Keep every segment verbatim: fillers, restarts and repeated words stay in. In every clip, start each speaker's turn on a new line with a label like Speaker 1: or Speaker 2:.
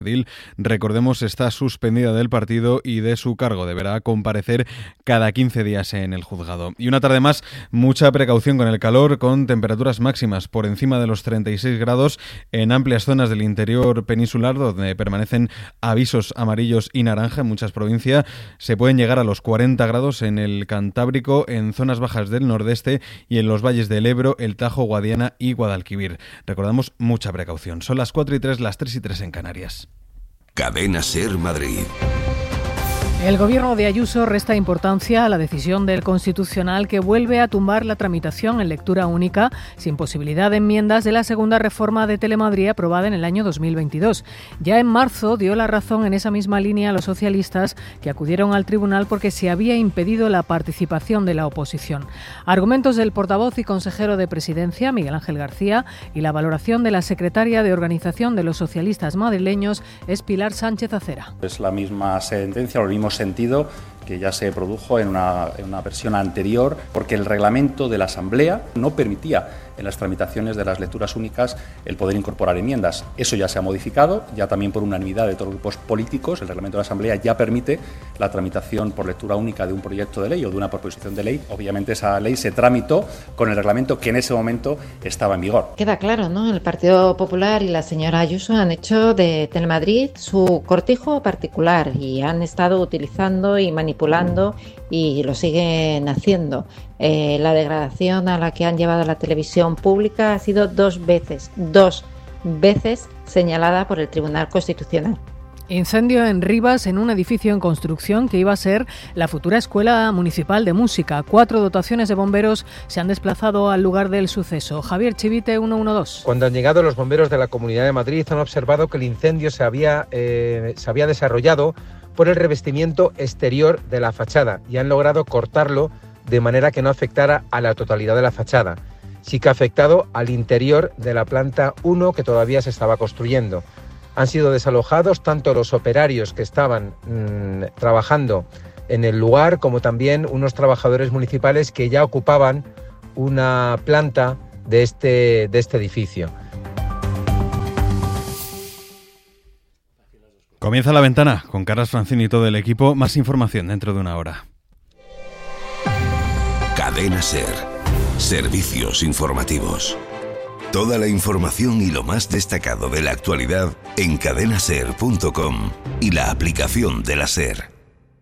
Speaker 1: Recordemos, está suspendida del partido y de su cargo. Deberá comparecer cada quince días en el juzgado. Y una tarde más, mucha precaución con el calor, con temperaturas máximas por encima de los treinta y seis grados en amplias zonas del interior peninsular, donde permanecen avisos amarillos y naranja en muchas provincias. Se pueden llegar a los cuarenta grados en el Cantábrico, en zonas bajas del nordeste y en los valles del Ebro, el Tajo, Guadiana y Guadalquivir. Recordamos, mucha precaución. Son las cuatro y tres, las tres y tres en Canarias.
Speaker 2: Cadena SER Madrid.
Speaker 3: El gobierno de Ayuso resta importancia a la decisión del Constitucional que vuelve a tumbar la tramitación en lectura única sin posibilidad de enmiendas de la segunda reforma de Telemadrid aprobada en el año dos mil veintidós. Ya en marzo dio la razón en esa misma línea a los socialistas que acudieron al tribunal porque se había impedido la participación de la oposición. Argumentos del portavoz y consejero de Presidencia, Miguel Ángel García, y la valoración de la secretaria de Organización de los Socialistas Madrileños es Pilar Sánchez Acera.
Speaker 4: Es la misma sentencia, lo mismo sentido que ya se produjo en una, en una versión anterior, porque el reglamento de la Asamblea no permitía en las tramitaciones de las lecturas únicas el poder incorporar enmiendas. Eso ya se ha modificado, ya también por unanimidad de todos los grupos políticos. El reglamento de la Asamblea ya permite la tramitación por lectura única de un proyecto de ley o de una proposición de ley. Obviamente esa ley se tramitó con el reglamento que en ese momento estaba en vigor.
Speaker 5: Queda claro, ¿no? El Partido Popular y la señora Ayuso han hecho de Telemadrid su cortijo particular y han estado utilizando y manipulando y lo siguen haciendo. Eh, la degradación a la que han llevado a la televisión pública ha sido dos veces, dos veces señalada por el Tribunal Constitucional.
Speaker 3: Incendio en Rivas, en un edificio en construcción que iba a ser la futura Escuela Municipal de Música. Cuatro dotaciones de bomberos se han desplazado al lugar del suceso. Javier Chivite, ciento doce.
Speaker 6: Cuando han llegado los bomberos de la Comunidad de Madrid han observado que el incendio se había, eh, se había desarrollado por el revestimiento exterior de la fachada y han logrado cortarlo de manera que no afectara a la totalidad de la fachada. Sí que ha afectado al interior de la planta uno que todavía se estaba construyendo. Han sido desalojados tanto los operarios que estaban mmm, trabajando en el lugar como también unos trabajadores municipales que ya ocupaban una planta de este, de este edificio.
Speaker 1: Comienza La Ventana con Carlas Francini y todo el equipo. Más información dentro de una hora.
Speaker 2: Cadena SER. Servicios informativos. Toda la información y lo más destacado de la actualidad en cadena ser punto com y la aplicación de la SER.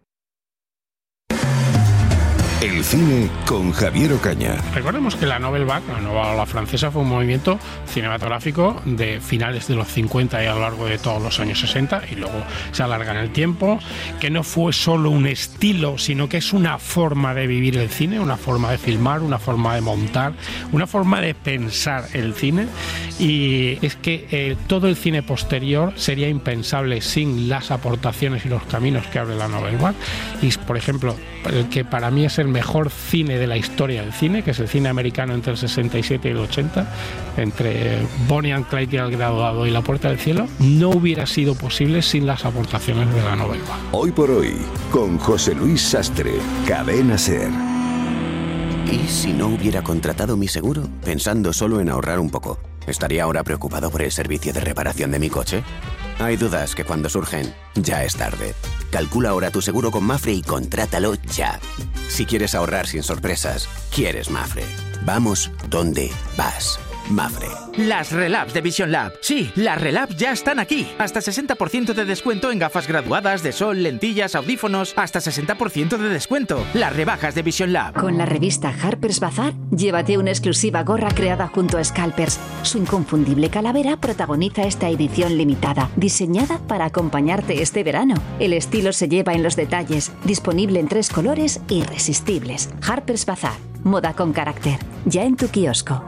Speaker 2: El cine con Javier Ocaña.
Speaker 7: Recordemos que la Nouvelle Vague, la nueva ola francesa, fue un movimiento cinematográfico de finales de los cincuenta y a lo largo de todos los años sesenta, y luego se alarga en el tiempo, que no fue solo un estilo, sino que es una forma de vivir el cine, una forma de filmar, una forma de montar, una forma de pensar el cine, y es que eh, todo el cine posterior sería impensable sin las aportaciones y los caminos que abre la Nouvelle Vague. Y, por ejemplo, el que para mí es el mejor cine de la historia del cine, que es el cine americano entre el sesenta y siete y el ochenta, entre Bonnie and Clyde y El Graduado y La Puerta del Cielo, no hubiera sido posible sin las aportaciones de la Nouvelle Vague.
Speaker 2: Hoy por hoy, con José Luis Sastre, Cadena SER.
Speaker 8: ¿Y si no hubiera contratado mi seguro, pensando solo en ahorrar un poco? ¿Estaría ahora preocupado por el servicio de reparación de mi coche? Hay dudas que cuando surgen, ya es tarde. Calcula ahora tu seguro con Mapfre y contrátalo ya. Si quieres ahorrar sin sorpresas, quieres Mapfre. Vamos donde vas. Mapfre.
Speaker 9: Las Relabs de Vision Lab. Sí, las Relabs ya están aquí. Hasta sesenta por ciento de descuento en gafas graduadas, de sol, lentillas, audífonos. Hasta sesenta por ciento de descuento. Las rebajas de Vision Lab.
Speaker 10: Con la revista Harper's Bazaar, llévate una exclusiva gorra creada junto a Scalpers. Su inconfundible calavera protagoniza esta edición limitada, diseñada para acompañarte este verano. El estilo se lleva en los detalles, disponible en tres colores irresistibles. Harper's Bazaar, moda con carácter. Ya en tu kiosco.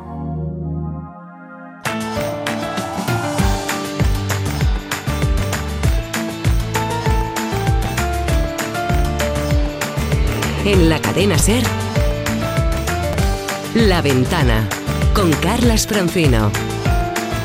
Speaker 11: En la cadena SER, La Ventana, con Carlas Francino.